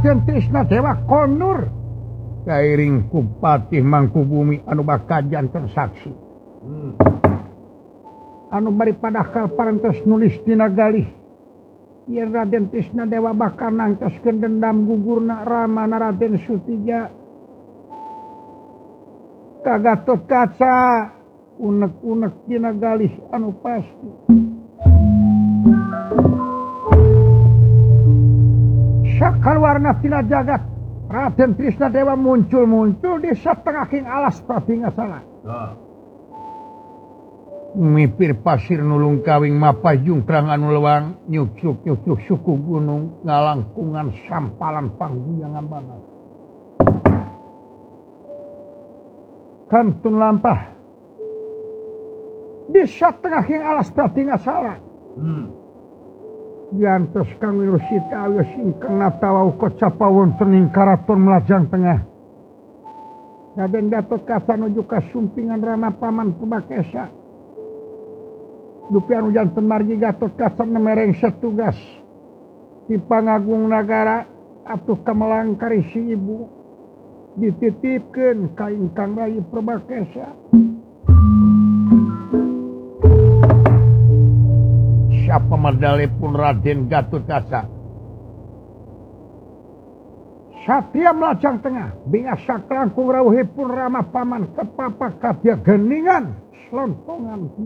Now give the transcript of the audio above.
Raden Trisna Dewa kondur kairing ku Patih Mangkubumi anu bakajan tersaksi anu bari padahal parantos nulis dina galih yen Raden Trisna Dewa bakal nangtoskeun dendam gugurna ramana Raden Sutija ka Gatotkaca unek-unek dina galih anu pasti sakaluarna tina jagat Raden Trisna Dewa muncul-muncul di satengahing alas Pratingasala. Mipir pasir nulung kawing mapajung kerang anu lewang nyuk-nyuk suku gunung ngalangkungan sampalan pangguyangan banget. Kantun lampah di satengahing alas Pratingasala. Diantos kang wirusita awios ingkang natawa ukot sapawonten ing karaton Melajang Tengah. Raden Gatotkaca nuju kasumpingan Rama Paman Purbakésa. Dupi anu janten margi Gatotkaca nemereng setugas di Pangagung Nagara atuh kamelang karisi ibu dititipkeun ka ingkang Rayi Purbakésa. Siapa medalipun Raden Gatotkaca Satria Melajang Tengah bingasa kelangkung rawuhipun Rama Paman kepapak kadya geningan selontongan